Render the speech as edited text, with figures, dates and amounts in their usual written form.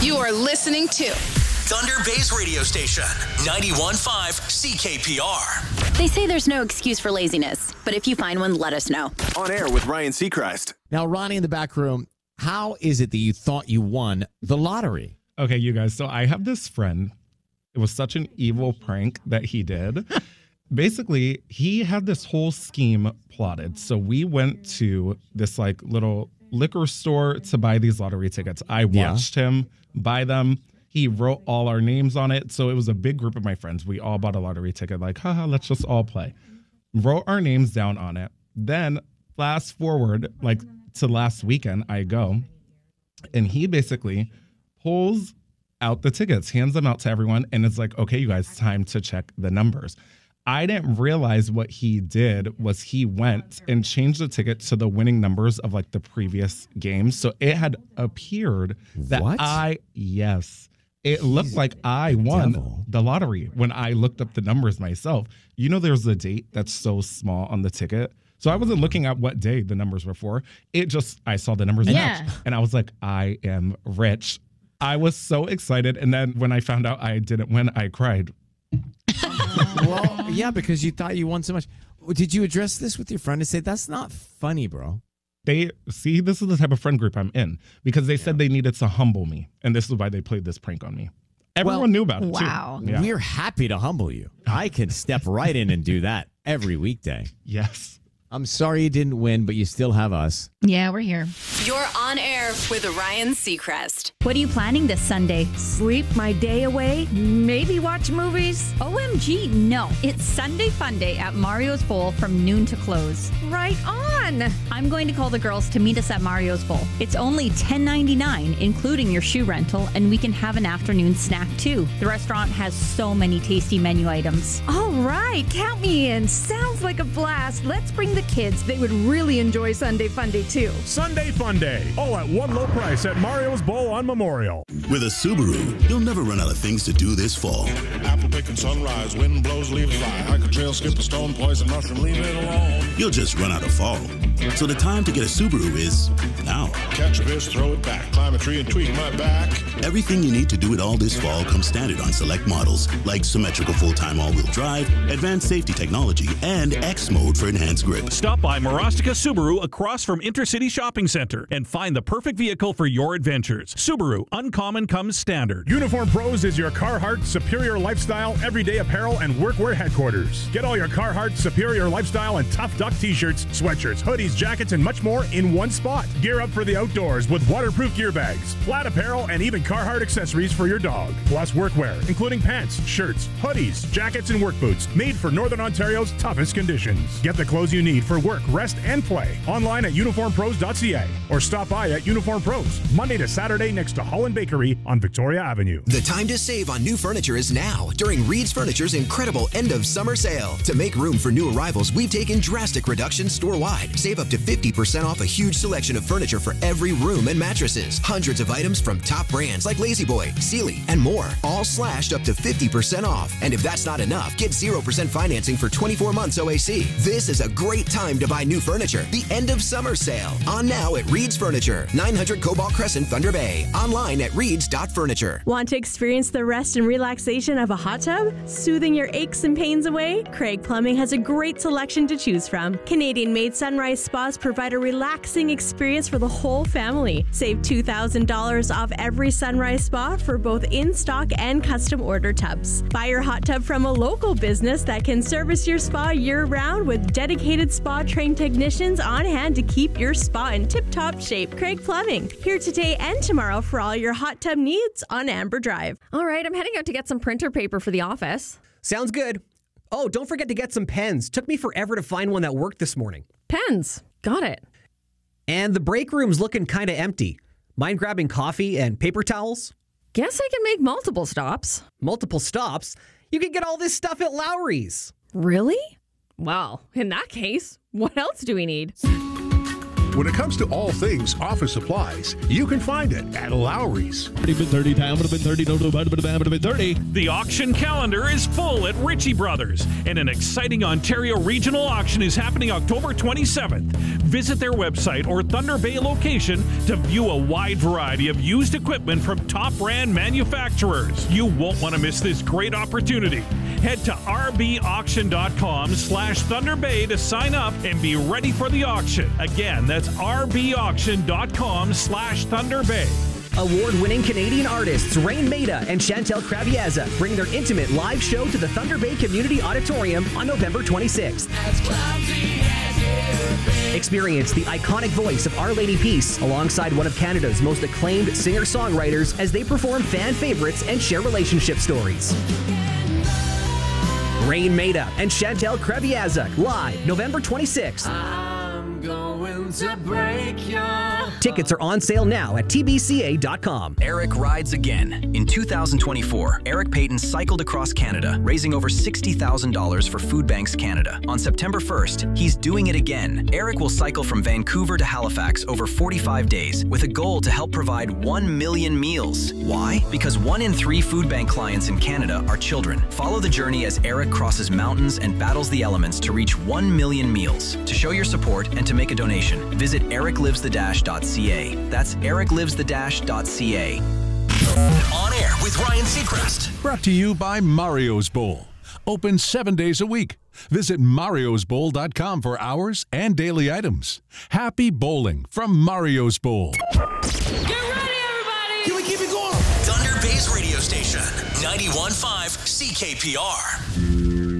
You are listening to Thunder Bay's radio station, 91.5 CKPR. They say there's no excuse for laziness, but if you find one, let us know. On air with Ryan Seacrest. Now, Ronnie in the back room, how is it that you thought you won the lottery? Okay, you guys. So I have this friend. It was such an evil prank that he did. Basically, he had this whole scheme plotted. So we went to this like little liquor store to buy these lottery tickets. I watched him buy them. He wrote all our names on it. So it was a big group of my friends. We all bought a lottery ticket, like, haha, let's just all play. Wrote our names down on it. Then fast forward, like to last weekend, I go, and he basically pulls out the tickets, hands them out to everyone, and it's like, okay, you guys, time to check the numbers. I didn't realize what he did was he went and changed the ticket to the winning numbers of like the previous games. So it had appeared that it looked like I won the lottery when I looked up the numbers myself. You know, there's a date that's so small on the ticket. So I wasn't looking at what day the numbers were for. I saw the numbers match, and I was like, I am rich. I was so excited. And then when I found out I didn't win, I cried. Well, yeah, because you thought you won so much. Did you address this with your friend and say, that's not funny, bro? This is the type of friend group I'm in, because they said they needed to humble me. And this is why they played this prank on me. Everyone knew about it, too. Wow. Yeah. We're happy to humble you. I can step right in and do that every weekday. Yes. I'm sorry you didn't win, but you still have us. Yeah, we're here. You're on air with Ryan Seacrest. What are you planning this Sunday? Sleep my day away? Maybe watch movies? OMG, no. It's Sunday Fun Day at Mario's Bowl from noon to close. Right on. I'm going to call the girls to meet us at Mario's Bowl. It's only $10.99, including your shoe rental, and we can have an afternoon snack too. The restaurant has so many tasty menu items. All right, count me in. Sounds like a blast. Let's bring the kids. They would really enjoy Sunday Fun Day too. Sunday Fun Day, all at one low price at Mario's Bowl on Memorial. With a Subaru, you'll never run out of things to do this fall. Apple picking sunrise, wind blows, leaves fly. Hike a trail, skip a stone, poison mushroom, leave it alone. You'll just run out of fall. So the time to get a Subaru is now. Catch a fish, throw it back, climb a tree and tweak my back. Everything you need to do it all this fall comes standard on select models, like symmetrical full-time all-wheel drive, advanced safety technology, and X mode for enhanced grip. Stop by Marostica Subaru across from Intercity Shopping Center and find the perfect vehicle for your adventures. Subaru, uncommon comes standard. Uniform Pros is your Carhartt Superior Lifestyle everyday apparel and workwear headquarters. Get all your Carhartt Superior Lifestyle and Tough Duck t-shirts, sweatshirts, hoodies, jackets, and much more in one spot. Gear up for the outdoors with waterproof gear bags, flat apparel, and even Carhartt accessories for your dog. Plus workwear, including pants, shirts, hoodies, jackets, and work boots, made for Northern Ontario's toughest conditions. Get the clothes you need for work, rest, and play. Online at uniformpros.ca or stop by at Uniform Pros, Monday to Saturday next to Holland Bakery on Victoria Avenue. The time to save on new furniture is now during Reed's Furniture's incredible end of summer sale. To make room for new arrivals, we've taken drastic reductions store-wide. Save up to 50% off a huge selection of furniture for every room and mattresses. Hundreds of items from top brands like La-Z-Boy, Sealy, and more, all slashed up to 50% off. And if that's not enough, get 0% financing for 24 months OAC. This is a great time to buy new furniture. The end of summer sale. On now at Reed's Furniture, 900 Cobalt Crescent, Thunder Bay. Online at reeds.furniture. Want to experience the rest and relaxation of a hot tub? Soothing your aches and pains away? Craig Plumbing has a great selection to choose from. Canadian-made Sunrise Spas provide a relaxing experience for the whole family. Save $2,000 off every Sunrise Spa for both in-stock and custom order tubs. Buy your hot tub from a local business that can service your spa year-round with dedicated spa-trained technicians on hand to keep your spa in tip-top shape. Craig Plumbing, here today and tomorrow for all your hot tub needs on Amber Drive. All right, I'm heading out to get some printer paper for the office. Sounds good. Oh, don't forget to get some pens. Took me forever to find one that worked this morning. Pens. Got it. And the break room's looking kind of empty. Mind grabbing coffee and paper towels? Guess I can make multiple stops. Multiple stops? You can get all this stuff at Lowry's. Really? Well, in that case, what else do we need? When it comes to all things office supplies, you can find it at Lowry's. 30, time would have been 30, no, would have been 30. The auction calendar is full at Ritchie Brothers, and an exciting Ontario regional auction is happening October 27th. Visit their website or Thunder Bay location to view a wide variety of used equipment from top brand manufacturers. You won't want to miss this great opportunity. Head to rbauction.com/Thunder Bay to sign up and be ready for the auction. Again, that's rbauction.com/Thunder Bay. Award-winning Canadian artists Rain Maida and Chantel Kravieza bring their intimate live show to the Thunder Bay Community Auditorium on November 26th. Experience the iconic voice of Our Lady Peace alongside one of Canada's most acclaimed singer-songwriters as they perform fan favorites and share relationship stories. Rain Maida and Chantel Kravieza live November 26th. I'm going to break your Tickets are on sale now at tbca.com. Eric rides again. In 2024, Eric Payton cycled across Canada, raising over $60,000 for Food Banks Canada. On September 1st, he's doing it again. Eric will cycle from Vancouver to Halifax over 45 days with a goal to help provide 1 million meals. Why? Because 1 in 3 Food Bank clients in Canada are children. Follow the journey as Eric crosses mountains and battles the elements to reach 1 million meals. To show your support and to make a donation, visit ericlivesthedash.ca. That's ericlivesthedash.ca. On Air with Ryan Seacrest. Brought to you by Mario's Bowl. Open 7 days a week. Visit mariosbowl.com for hours and daily items. Happy bowling from Mario's Bowl. Get ready, everybody! Can we keep it going? Thunder Bay's radio station, 91.5 CKPR.